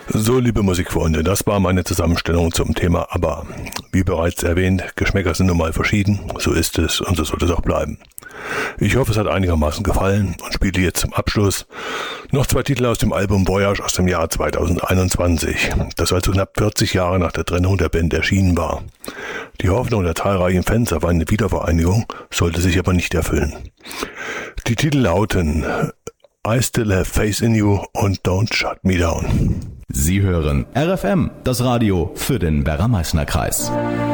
So, liebe Musikfreunde, das war meine Zusammenstellung zum Thema ABBA. Wie bereits erwähnt, Geschmäcker sind nun mal verschieden, so ist es und so soll es auch bleiben. Ich hoffe, es hat einigermaßen gefallen und spiele jetzt zum Abschluss noch 2 Titel aus dem Album Voyage aus dem Jahr 2021, das also knapp 40 Jahre nach der Trennung der Band erschienen war. Die Hoffnung der zahlreichen Fans auf eine Wiedervereinigung sollte sich aber nicht erfüllen. Die Titel lauten I Still Have Faith in You und Don't Shut Me Down. Sie hören RFM, das Radio für den Werra-Meißner-Kreis.